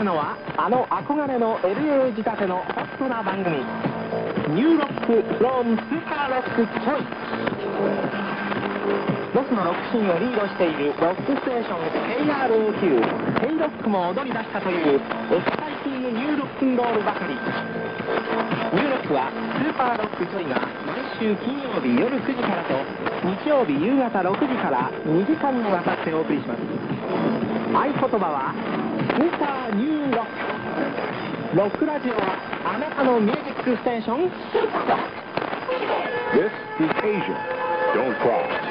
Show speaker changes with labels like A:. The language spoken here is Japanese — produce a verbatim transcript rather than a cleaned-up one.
A: るのはあの憧れの エルエー 仕立てのホットな番組ニューロックフロムスーパーロックチョイス。ロスのロックシーンをリードしているロックステーション ケーアールエーキュー ケイロックも踊り出したというエキサイティングニューロックンロールばかり。ニューロックはスーパーロックチョイが毎週金曜日夜くじからと日曜日夕方ろくじからにじかんにわたってお送りします。合言葉はスーパーニューロック。ロックラジオはあなたのミュージックステーション。
B: This is Asia. Don't cry.